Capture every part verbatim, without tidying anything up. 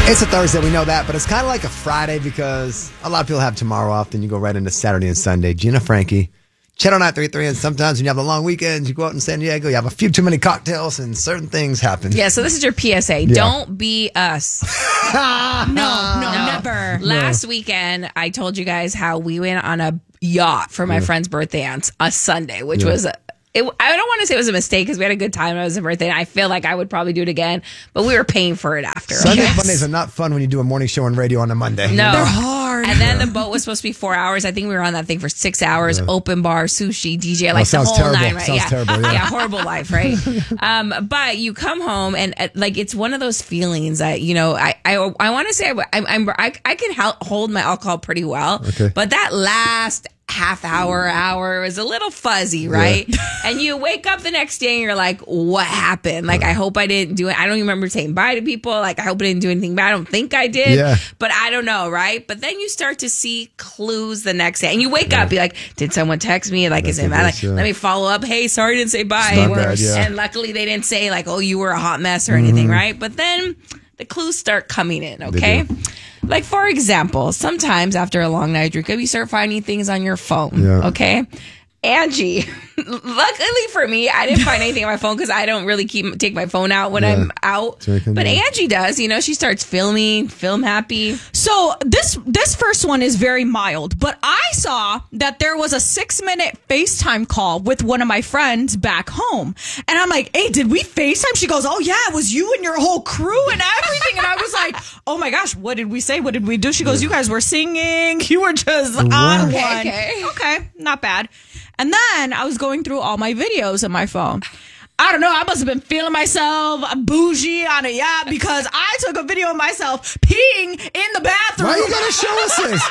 It's a Thursday, we know that, but it's kind of like a Friday because a lot of people have tomorrow off, then you go right into Saturday and Sunday. Gina Frankie, Channel nine three three, and sometimes when you have the long weekends, you go out in San Diego, you have a few too many cocktails, and certain things happen. Yeah, so this is your P S A. Yeah. Don't be us. no, no, no, never. Last weekend, I told you guys how we went on a yacht for my Yeah. friend's birthday on s- a Sunday, which Yeah. was... It, I don't want to say it was a mistake because we had a good time. It was a birthday. And I feel like I would probably do it again, but we were paying for it after. Sunday okay? Mondays are not fun when you do a morning show on radio on a Monday. No. They're hard. And then the boat was supposed to be four hours. I think we were on that thing for six hours. Yeah. Open bar, sushi, D J, like the sounds whole terrible. nine, right? Sounds yeah. terrible, yeah. horrible life, right? um, but you come home and uh, like it's one of those feelings that you know. I I, I want to say I, I'm I I can help hold my alcohol pretty well, Okay. but that last half hour, hour was a little fuzzy, right? And you wake up the next day and you're like, what happened? Like, I hope I didn't do it. I don't even remember saying bye to people. Like, I hope I didn't do anything bad. I don't think I did, Yeah. but I don't know, right? But then you start to see clues the next day and you wake up, be like, did someone text me? Like, is it bad? Like, yeah. let me follow up. Hey, sorry I didn't say bye. It's not bad, yeah. And luckily they didn't say like, oh, you were a hot mess or anything, Mm-hmm. right? But then the clues start coming in, okay? do. Like, for example, sometimes after a long night of drinking, you start finding things on your phone, Yeah. okay? Angie, luckily for me, I didn't find anything on my phone because I don't really keep take my phone out when Yeah. I'm out. So you can But do it. Angie does, you know, she starts filming, film happy. So this this first one is very mild, but I saw that there was a six minute FaceTime call with one of my friends back home, and I'm like, "Hey, did we FaceTime?" She goes, "Oh yeah, it was you and your whole crew and everything." And I was like, "Oh my gosh, what did we say? What did we do?" She goes, "You guys were singing. You were just on one. Okay, okay. okay, not bad." And then I was going through all my videos on my phone. I don't know. I must have been feeling myself bougie on a yacht because I took a video of myself peeing in the bathroom. Why you gotta show us this?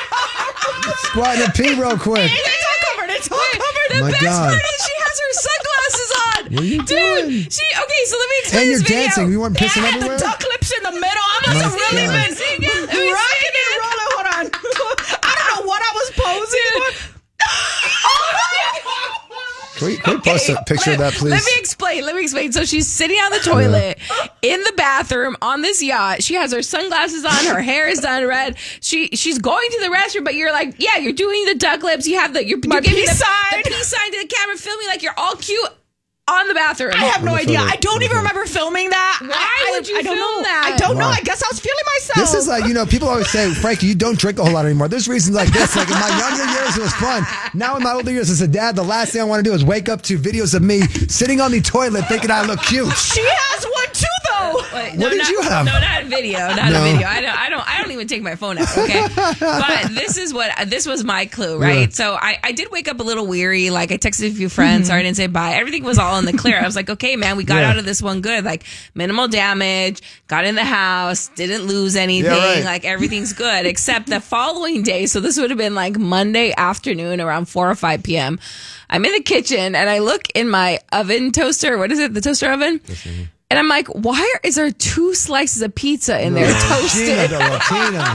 Squat and pee real quick. It's all covered. It's all covered. The My best God. part is she has her sunglasses on. What are you Dude, doing? she, okay, so let me explain And you're this video. dancing. You weren't It pissing had everywhere? the duck lips in the middle. I must My have really God. been Sing it. Let me rocking sing and it. rolling. Hold on. I don't know what I was posing for. Can we, can we post a picture of that, please? Let me explain. Let me explain. So she's sitting on the toilet in the bathroom on this yacht. She has her sunglasses on. Her hair is done red. She she's going to the restroom, but you're like, yeah, you're doing the duck lips. You have the you're, My you're giving peace the, sign. the peace sign to the camera, filming like you're all cute on the bathroom. I have no On the idea. toilet. I don't On the even toilet. remember filming that. Why I, would you I don't film know. that? I don't know. Why? I guess I was feeling myself. This is like, you know, people always say, Frankie, you don't drink a whole lot anymore. There's reasons like this. Like in my younger years, it was fun. Now in my older years as a dad, the last thing I want to do is wake up to videos of me sitting on the toilet thinking I look cute. She has one too, though. Wait, What did not, you have? No, not video, not No. a video. I don't, I don't, I don't even take my phone out. Okay, but this is what this was my clue, right? Yeah. So I, I did wake up a little weary. Like I texted a few friends, sorry I didn't say bye. Everything was all in the clear. I was like, okay, man, we got Yeah. out of this one good. Like minimal damage, got in the house, didn't lose anything. Yeah, right. Like everything's good, except the following day. So this would have been like Monday afternoon around four or five p.m. I'm in the kitchen and I look in my oven toaster. What is it? The toaster oven. And I'm like, why are, is there two slices of pizza in there Gina toasted? the Latina.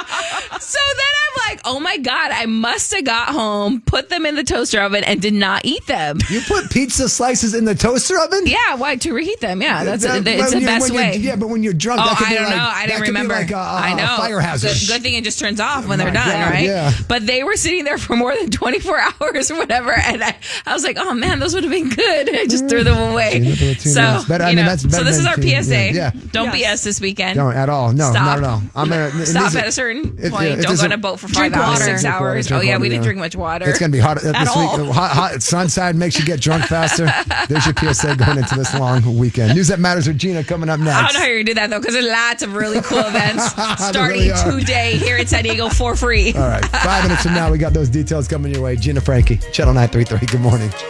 So then I'm like, oh my God, I must have got home, put them in the toaster oven and did not eat them. You put pizza slices in the toaster oven? Yeah, why? To reheat them. Yeah, that's That- it's when the you're- best when you're- way. Yeah, but when you're drunk, Oh, that could I be don't like, know. I that didn't could be remember. like a, a, I know. a fire hazard. Good, good thing it just turns off when My they're done, God, right? yeah. But they were sitting there for more than twenty-four hours or whatever. And I, I was like, oh man, those would have been good. And I just threw them away. Gina the Latina. So, That's better- I you mean, know, that's so better this is than our Gina. P S A. Yeah. Don't be Yes. us this weekend. Don't at all. No, Stop. not at all. I'm gonna, and Stop these are- at a certain It- point. yeah, it Don't go doesn't- on a boat for five Drink hours, water. six Drink water, hours. drink Oh yeah, water, we didn't yeah. drink much water. It's going to be hot uh, At this all. week. Hot, hot Sunside makes you get drunk faster. There's your P S A going into this long weekend. News that matters with Gina coming up next. I don't know how you're gonna do that though, because there's lots of really cool events starting really are. today here in San Diego for free. All right. Five minutes from now, we got those details coming your way. Gina Frankie, Channel nine three three. Good morning.